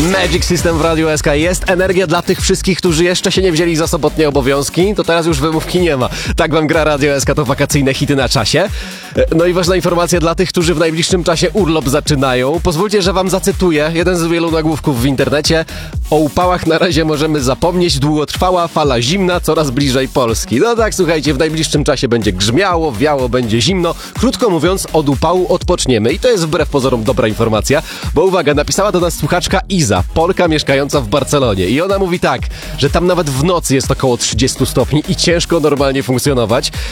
Magic System w Radiu SK. Jest energia dla tych wszystkich, którzy jeszcze się nie wzięli za sobotnie obowiązki, to teraz już wymówki nie ma. Tak wam gra Radio SK, to wakacyjne hity na czasie. No i ważna informacja dla tych, którzy w najbliższym czasie urlop zaczynają. Pozwólcie, że wam zacytuję jeden z wielu nagłówków w internecie. O upałach na razie możemy zapomnieć, długotrwała fala zimna coraz bliżej Polski. No tak, słuchajcie, w najbliższym czasie będzie grzmiało, wiało, będzie zimno. Krótko mówiąc, od upału odpoczniemy. I to jest wbrew pozorom dobra informacja, bo uwaga, napisała do nas słuchaczka Iza, Polka mieszkająca w Barcelonie. I ona mówi tak, że tam nawet w nocy jest około 30 stopni i ciężko normalnie funkcjonować.